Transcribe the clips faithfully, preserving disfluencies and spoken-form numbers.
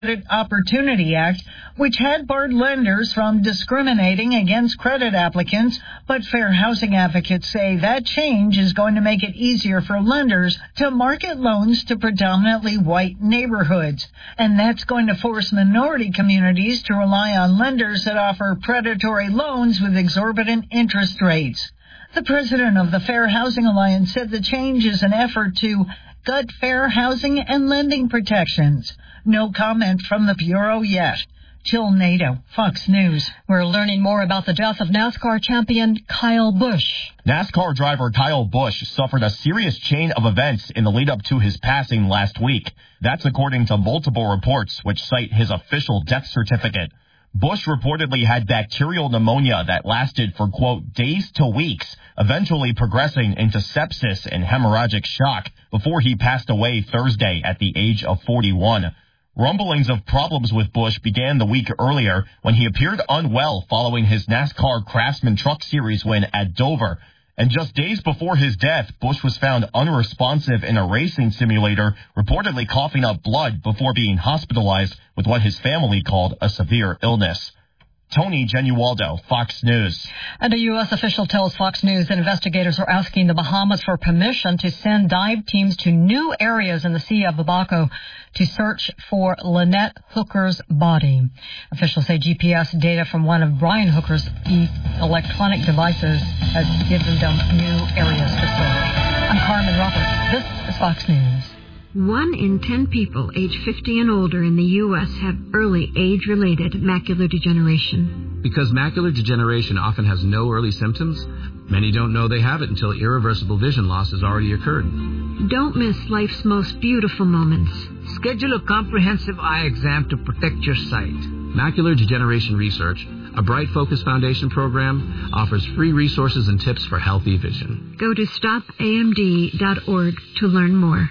Credit Opportunity Act, which had barred lenders from discriminating against credit applicants, but fair housing advocates say that change is going to make it easier for lenders to market loans to predominantly white neighborhoods. And that's going to force minority communities to rely on lenders that offer predatory loans with exorbitant interest rates. The president of the Fair Housing Alliance said the change is an effort to gut fair housing and lending protections. No comment from the Bureau yet. Jill Nato, Fox News. We're learning more about the death of NASCAR champion Kyle Busch. NASCAR driver Kyle Busch suffered a serious chain of events in the lead-up to his passing last week. That's according to multiple reports, which cite his official death certificate. Busch reportedly had bacterial pneumonia that lasted for, quote, days to weeks, eventually progressing into sepsis and hemorrhagic shock before he passed away Thursday at the age of forty-one. Rumblings of problems with Busch began the week earlier when he appeared unwell following his NASCAR Craftsman Truck Series win at Dover. And just days before his death, Busch was found unresponsive in a racing simulator, reportedly coughing up blood before being hospitalized with what his family called a severe illness. Tony Genualdo, Fox News. And a U S official tells Fox News that investigators are asking the Bahamas for permission to send dive teams to new areas in the Sea of Abaco to search for Lynette Hooker's body. Officials say G P S data from one of Brian Hooker's e- electronic devices has given them new areas to search. I'm Carmen Roberts. This is Fox News. One in ten people age fifty and older in the U S have early age-related macular degeneration. Because macular degeneration often has no early symptoms, many don't know they have it until irreversible vision loss has already occurred. Don't miss life's most beautiful moments. Schedule a comprehensive eye exam to protect your sight. Macular Degeneration Research, a Bright Focus Foundation program, offers free resources and tips for healthy vision. Go to stop A M D dot org to learn more.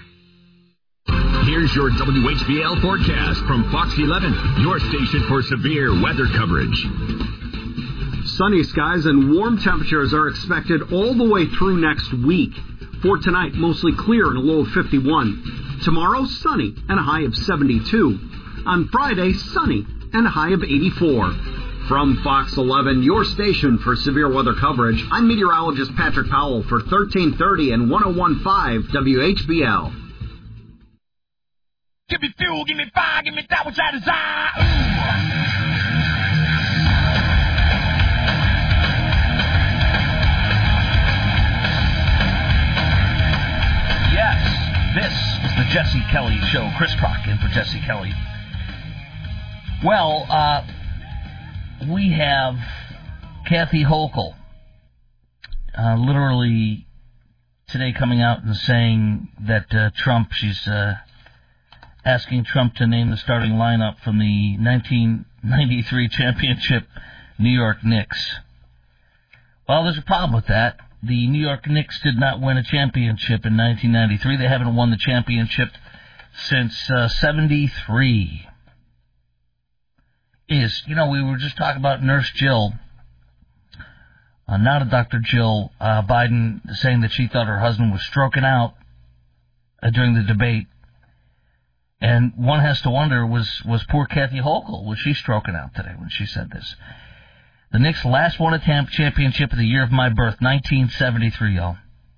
Here's your W H B L forecast from Fox eleven, your station for severe weather coverage. Sunny skies and warm temperatures are expected all the way through next week. For tonight, mostly clear and a low of fifty-one. Tomorrow, sunny and a high of seventy-two. On Friday, sunny and a high of eighty-four. From Fox eleven, your station for severe weather coverage, I'm meteorologist Patrick Powell for thirteen thirty and one oh one point five W H B L. Give me fuel, give me fire, give me that which I desire. Yes, this is the Jesse Kelly Show. Chris Crock in for Jesse Kelly. Well, uh, we have Kathy Hochul uh, literally today coming out and saying that uh, Trump, she's... Uh, asking Trump to name the starting lineup from the nineteen ninety-three championship New York Knicks. Well, there's a problem with that. The New York Knicks did not win a championship in nineteen ninety-three. They haven't won the championship since uh, seventy-three. Is, you know, we were just talking about Nurse Jill, uh, not a Doctor Jill uh, Biden, saying that she thought her husband was stroking out uh, during the debate. And one has to wonder, was, was poor Kathy Hochul, was she stroking out today when she said this? The Knicks last won a tam- championship of the year of my birth, nineteen seventy-three, y'all.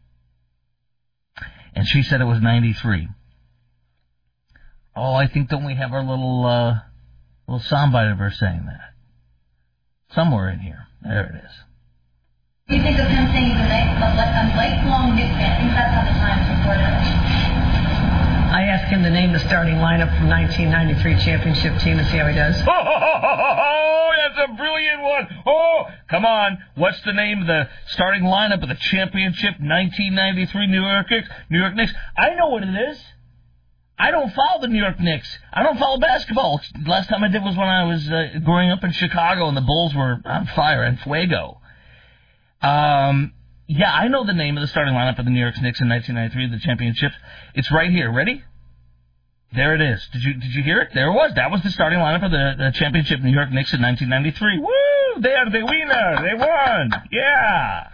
And she said it was ninety-three. Oh, I think don't we have our little, uh, little soundbite of her saying that? Somewhere in here. There it is. What do you think of him saying he's a, nice, a lifelong Knicks fan? I think that's how the Times reported it. I asked him to name the starting lineup from nineteen ninety-three championship team and see how he does. Oh, oh, oh, oh, oh, that's a brilliant one. Oh, come on. What's the name of the starting lineup of the championship nineteen ninety-three New York Knicks? New York Knicks. I know what it is. I don't follow the New York Knicks. I don't follow basketball. Last time I did was when I was uh, growing up in Chicago and the Bulls were on fire and fuego. Um... Yeah, I know the name of the starting lineup of the New York Knicks in nineteen ninety-three, the championship. It's right here. Ready? There it is. Did you did you hear it? There it was. That was the starting lineup of the, the championship New York Knicks in nineteen ninety-three. Woo! They are the winner. They won. Yeah.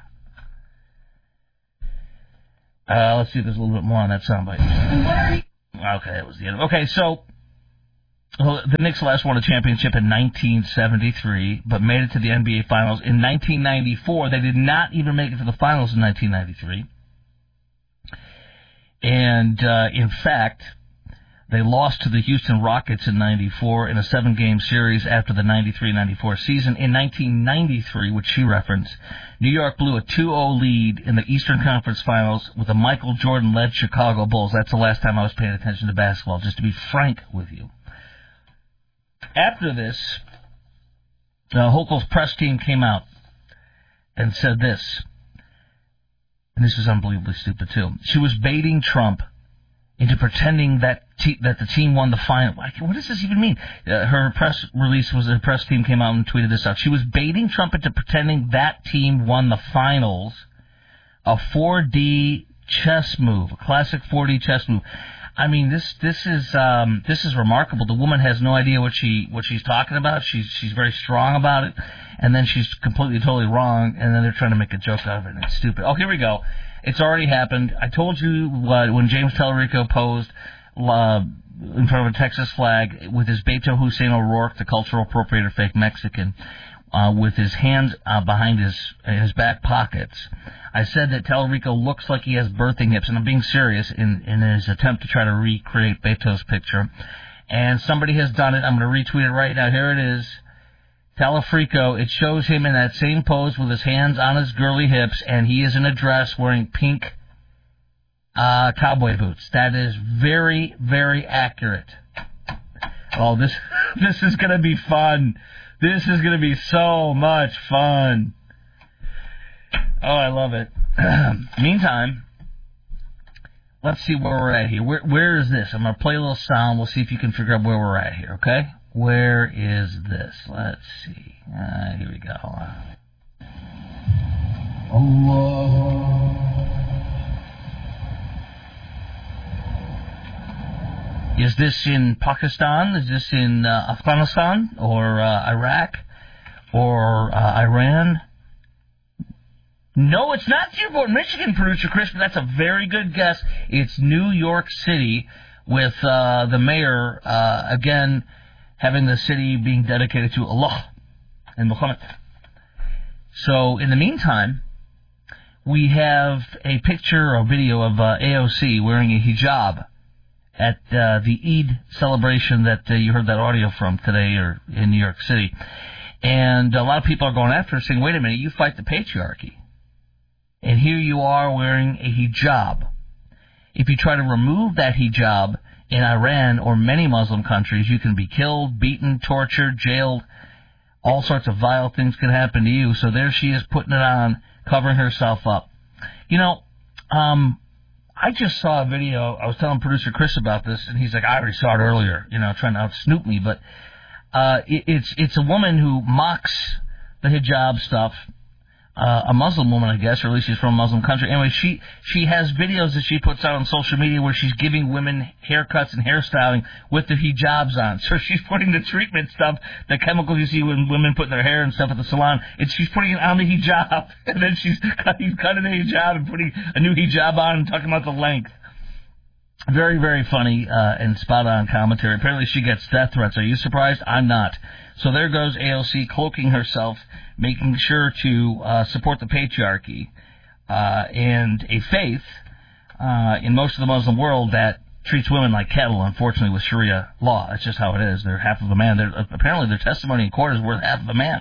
Uh, let's see if there's a little bit more on that soundbite. Okay, that was the end. Okay, so Well, the Knicks last won a championship in nineteen seventy-three, but made it to the N B A Finals in nineteen ninety-four. They did not even make it to the Finals in nineteen ninety-three. And, uh, in fact, they lost to the Houston Rockets in ninety-four in a seven-game series after the ninety-three ninety-four season. In nineteen ninety-three, which she referenced, New York blew a two oh lead in the Eastern Conference Finals with the Michael Jordan-led Chicago Bulls. That's the last time I was paying attention to basketball, just to be frank with you. After this, uh, Hochul's press team came out and said this, and this is unbelievably stupid, too. She was baiting Trump into pretending that te- that the team won the final. What does this even mean? Uh, her press release was, her press team came out and tweeted this out. She was baiting Trump into pretending that team won the finals, a four D chess move, a classic four D chess move. I mean, this this is um, this is remarkable. The woman has no idea what she what she's talking about. She's she's very strong about it, and then she's completely totally wrong, and then they're trying to make a joke out of it, and it's stupid. Oh, here we go. It's already happened. I told you uh, when James Tallarico posed uh, in front of a Texas flag with his Beto Hussein O'Rourke, the cultural appropriator fake Mexican, uh, with his hands uh, behind his his back pockets. I said that Tallarico looks like he has birthing hips, and I'm being serious in, in his attempt to try to recreate Beto's picture. And somebody has done it. I'm going to retweet it right now. Here it is. Tallarico, it shows him in that same pose with his hands on his girly hips, and he is in a dress wearing pink uh, cowboy boots. That is very, very accurate. Oh, this this is going to be fun. This is going to be so much fun. Oh, I love it. Meantime, let's see where we're at here. Where, where is this? I'm going to play a little sound. We'll see if you can figure out where we're at here, okay? Where is this? Let's see. Uh, here we go. Allah. Is this in Pakistan? Is this in uh, Afghanistan? Or uh, Iraq? Or uh, Iran? No, it's not Dearborn, Michigan, producer Chris, but that's a very good guess. It's New York City, with uh, the mayor, uh, again, having the city being dedicated to Allah and Muhammad. So, in the meantime, we have a picture or video of uh, A O C wearing a hijab at uh, the Eid celebration that uh, you heard that audio from today or in New York City. And a lot of people are going after her saying, wait a minute, you fight the patriarchy. And here you are wearing a hijab. If you try to remove that hijab in Iran or many Muslim countries, you can be killed, beaten, tortured, jailed. All sorts of vile things can happen to you. So there she is putting it on, covering herself up. You know, um, I just saw a video. I was telling producer Chris about this, and he's like, I already saw it earlier, you know, trying to out-snoop me. But uh, it, it's it's a woman who mocks the hijab stuff. Uh, a Muslim woman, I guess, or at least she's from a Muslim country. Anyway, she she has videos that she puts out on social media where she's giving women haircuts and hairstyling with the hijabs on. So she's putting the treatment stuff, the chemicals you see when women put their hair and stuff at the salon, and she's putting it on the hijab. And then she's cutting, cutting the hijab and putting a new hijab on and talking about the length. Very, very funny uh, and spot-on commentary. Apparently she gets death threats. Are you surprised? I'm not. So there goes A O C cloaking herself, making sure to uh, support the patriarchy uh, and a faith uh, in most of the Muslim world that treats women like cattle, unfortunately, with Sharia law. That's just how it is. They're half of a man. They're, apparently their testimony in court is worth half of a man.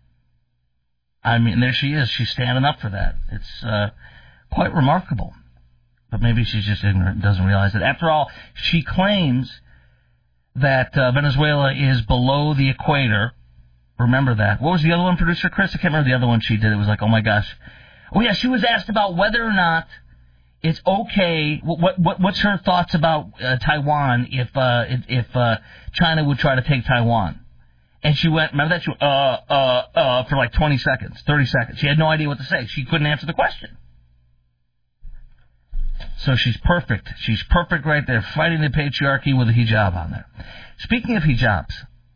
I mean, there she is. She's standing up for that. It's uh, quite remarkable. But maybe she's just ignorant and doesn't realize it. After all, she claims that uh, Venezuela is below the equator. Remember that. What was the other one, producer Chris? I can't remember the other one she did. It was like, oh my gosh. Oh yeah, she was asked about whether or not it's okay. What what what's her thoughts about uh, Taiwan if uh, if, if uh, China would try to take Taiwan? And she went, remember that? She went, uh uh uh for like twenty seconds, thirty seconds. She had no idea what to say. She couldn't answer the question. So she's perfect. She's perfect right there, fighting the patriarchy with a hijab on there. Speaking of hijabs,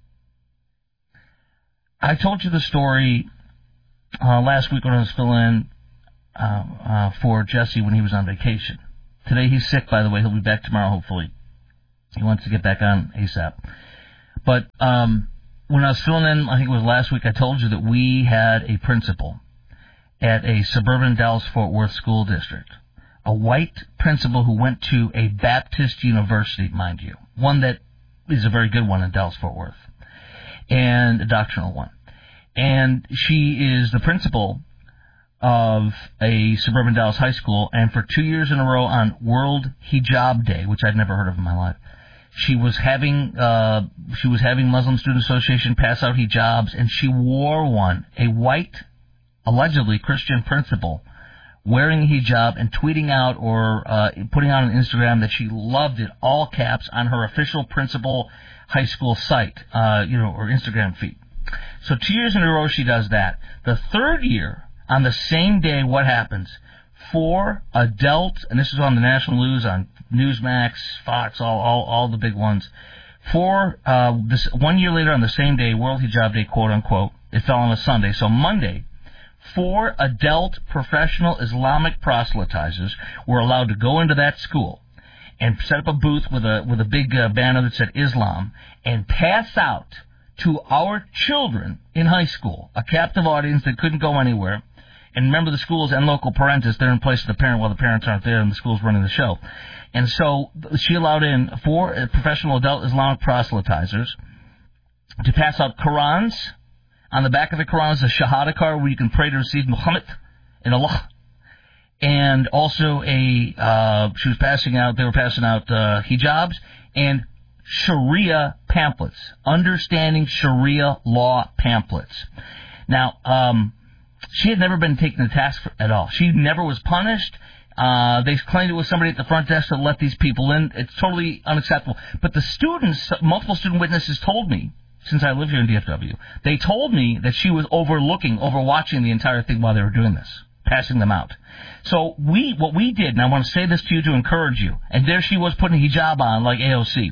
I told you the story uh, last week when I was filling in uh, uh, for Jesse when he was on vacation. Today he's sick, by the way. He'll be back tomorrow, hopefully. He wants to get back on ASAP. But um, when I was filling in, I think it was last week, I told you that we had a principal at a suburban Dallas-Fort Worth school district, a white principal who went to a Baptist university, mind you, one that is a very good one in Dallas-Fort Worth, and a doctrinal one. And she is the principal of a suburban Dallas high school, and for two years in a row on World Hijab Day, which I'd never heard of in my life, she was having uh, she was having Muslim Student Association pass out hijabs, and she wore one, a white, allegedly Christian principal, wearing a hijab and tweeting out or uh, putting out on Instagram that she loved it, all caps, on her official principal high school site, uh, you know, or Instagram feed. So two years in a row she does that. The third year, on the same day, what happens? Four adult, and this is on the national news, on Newsmax, Fox, all all, all the big ones. Four, uh, this one year later on the same day, World Hijab Day, quote unquote, it fell on a Sunday. So Monday, four adult professional Islamic proselytizers were allowed to go into that school and set up a booth with a with a big uh, banner that said Islam and pass out to our children in high school, a captive audience that couldn't go anywhere. And remember, the schools and local parentis, they're in place of the parent while the parents aren't there and the school's running the show. And so she allowed in four professional adult Islamic proselytizers to pass out Qurans. On the back of the Quran is a Shahada card where you can pray to receive Muhammad and Allah. And also a, uh, she was passing out, they were passing out uh, hijabs and Sharia pamphlets, understanding Sharia law pamphlets. Now, um, she had never been taken to task at all. She never was punished. Uh, they claimed it was somebody at the front desk that let these people in. It's totally unacceptable. But the students, multiple student witnesses told me, since I live here in D F W, they told me that she was overlooking, overwatching the entire thing while they were doing this, passing them out. So we, what we did, and I want to say this to you to encourage you, and there she was putting a hijab on like A O C.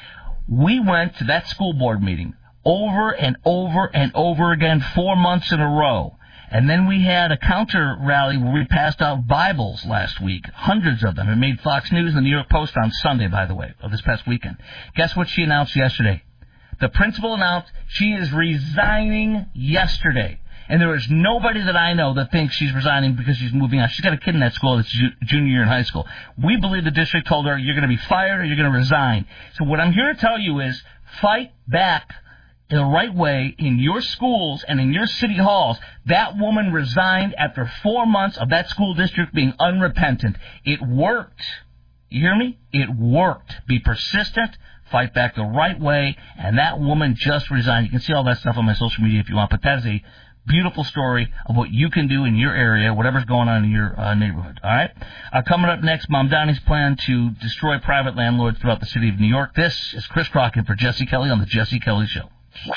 We went to that school board meeting over and over and over again, four months in a row. And then we had a counter rally where we passed out Bibles last week, hundreds of them. It made Fox News and the New York Post on Sunday, by the way, of this past weekend. Guess what she announced yesterday? The principal announced she is resigning yesterday. And there is nobody that I know that thinks she's resigning because she's moving on. She's got a kid in that school that's ju- junior year in high school. We believe the district told her, you're going to be fired or you're going to resign. So what I'm here to tell you is fight back in the right way in your schools and in your city halls. That woman resigned after four months of that school district being unrepentant. It worked. You hear me? It worked. Be persistent. Fight back the right way. And that woman just resigned. You can see all that stuff on my social media if you want, but that is a beautiful story of what you can do in your area, whatever's going on in your uh, neighborhood. All right? Uh, coming up next, Mom Donnie's plan to destroy private landlords throughout the city of New York. This is Chris Crockett for Jesse Kelly on The Jesse Kelly Show.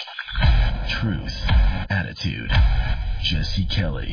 Truth, attitude, Jesse Kelly.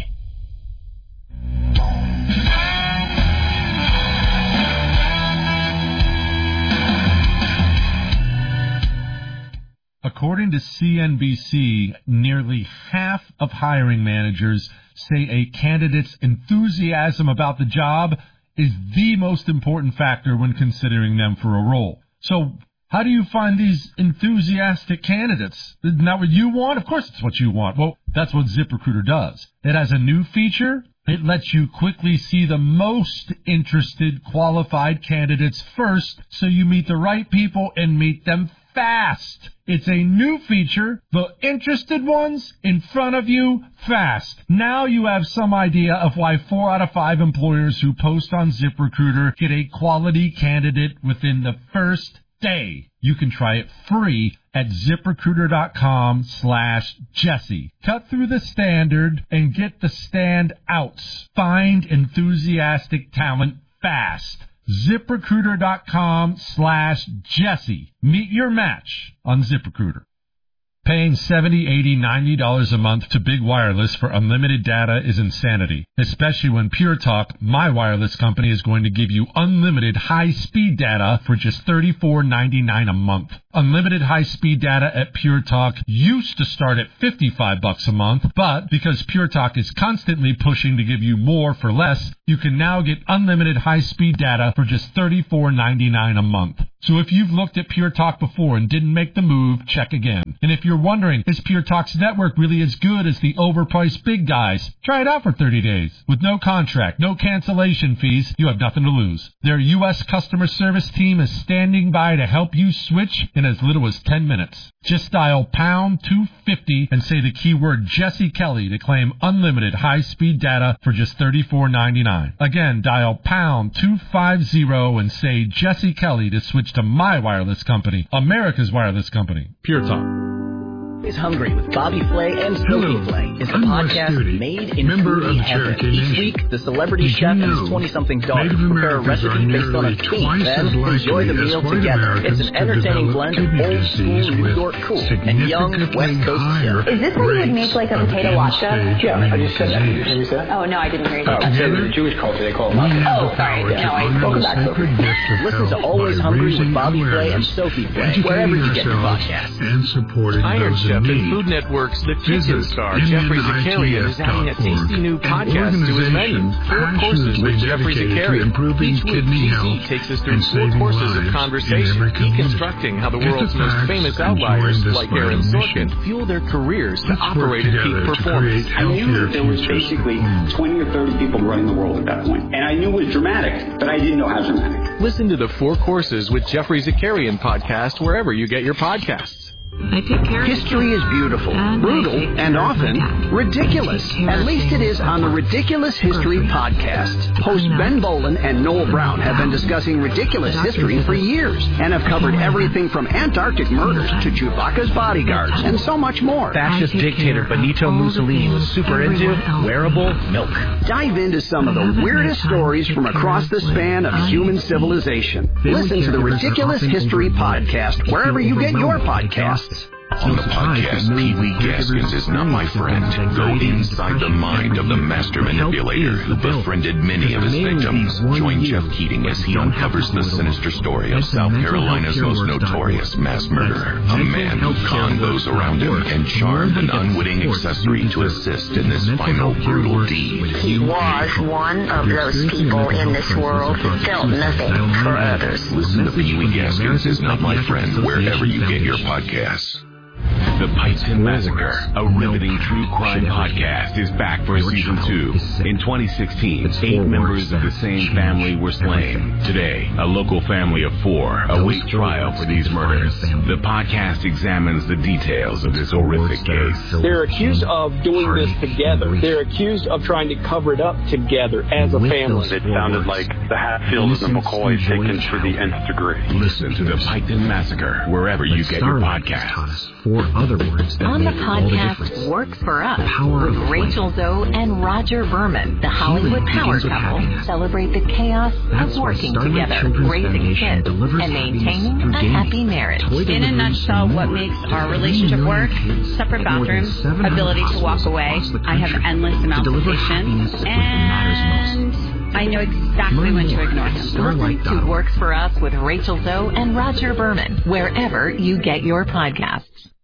According to C N B C, nearly half of hiring managers say a candidate's enthusiasm about the job is the most important factor when considering them for a role. So, how do you find these enthusiastic candidates? Isn't that what you want? Of course it's what you want. Well, that's what ZipRecruiter does. It has a new feature. It lets you quickly see the most interested qualified candidates first so you meet the right people and meet them fast. It's a new feature. The interested ones in front of you fast. Now you have some idea of why four out of five employers who post on ZipRecruiter get a quality candidate within the first day. You can try it free at ZipRecruiter.com slash Jesse. Cut through the standard and get the stand outs. Find enthusiastic talent fast. ZipRecruiter.com slash Jesse. Meet your match on ZipRecruiter. Paying seventy dollars, eighty dollars, ninety dollars a month to Big Wireless for unlimited data is insanity, especially when Pure Talk, my wireless company, is going to give you unlimited high-speed data for just thirty-four ninety-nine a month. Unlimited high-speed data at Pure Talk used to start at fifty-five bucks a month, but because Pure Talk is constantly pushing to give you more for less, you can now get unlimited high-speed data for just thirty-four ninety-nine a month. So if you've looked at Pure Talk before and didn't make the move, check again. And if you're wondering, is Pure Talk's network really as good as the overpriced big guys? Try it out for thirty days. With no contract, no cancellation fees, you have nothing to lose. Their U S customer service team is standing by to help you switch in as little as ten minutes. Just dial pound two fifty and say the keyword Jesse Kelly to claim unlimited high-speed data for just thirty-four ninety-nine. Again, dial pound two fifty and say Jesse Kelly to switch to my wireless company, America's wireless company, Pure Talk. Is Hungry with Bobby Flay and Sophie Flay is a I'm podcast Studi, made in member foodie of heaven. Cherokee Each Nation. week, the celebrity Did chef you and his know twenty-something daughter Native prepare a Americans recipe are based on a nearly theme, twice then as likely enjoy the as meal white together. Americans It's an to entertaining develop blend of kidney old disease school New with York cool and young West Coast higher chill. Is this how you would make like a potato latke? Yeah, I just said that. Did you hear me say that? Oh, no, I didn't hear you. Oh, say yeah, that. in the Jewish culture, they call it latke. Oh, sorry. No, I welcome back, Sophie. Listen to Always Hungry with Bobby Flay and Sophie Flay, wherever you get your podcasts. And supporting Iron those Chef in and need. Food Network's The Kitchen Visit Star, Jeffrey Zakarian, is adding a tasty new podcast to his menu. Four courses with Jeffrey Zakarian. Each week, G Z takes us through four courses of conversation, deconstructing how the world's most famous outliers, like Aaron Sorkin, fuel their careers to operate at peak performance. I knew that there was basically twenty or thirty people running the world at that point. And I knew it was dramatic, but I didn't know how dramatic. Listen to the Four Courses with Jeffrey Zakarian podcast wherever you get your podcasts. I take care of History is beautiful, brutal, and often ridiculous. At least it is on the Ridiculous History podcast. Hosts Ben Bolin and Noel Brown have been discussing ridiculous history for years and have covered everything from Antarctic murders to Chewbacca's bodyguards and so much more. Fascist dictator Benito Mussolini was super into wearable milk. Dive into some of the weirdest stories from across the span of human civilization. Listen to the Ridiculous History podcast wherever you get your podcasts. On the podcast, Pee Wee Gaskins is not my friend. Go inside the mind of the master manipulator who befriended many of his victims. Join Jeff Keating as he uncovers the sinister story of South Carolina's most notorious mass murderer. A man who conned those around him and charmed an unwitting accessory to assist in this final brutal deed. He was one of those people in this world who felt nothing for others. Listen to Pee Wee Gaskins is not my friend wherever you get your podcasts. The Piketon Massacre, a riveting true crime podcast, is back for season two. In twenty sixteen, eight members of the same family were slain. Today, a local family of four await trial for these murders. The podcast examines the details of this horrific case. They're accused of doing this together. They're accused of trying to cover it up together as a family. It sounded like the Hatfields and the McCoys taken to the nth degree. Listen to The Piketon Massacre wherever you get your podcasts. Four other words that on the make all the difference. podcast Works for Us Power with of Rachel Zoe and Roger Berman, the Hollywood power couple, celebrate the chaos That's of working why Starlight together, Children's raising Foundation kids, delivers and maintaining through a gaming. happy marriage. In a nutshell, what makes our relationship work: separate bathrooms, ability to walk away. I have endless amounts of patience, and I know exactly when to ignore him. Listen to Works for Us with Rachel Zoe and Roger Berman, wherever you get your podcasts.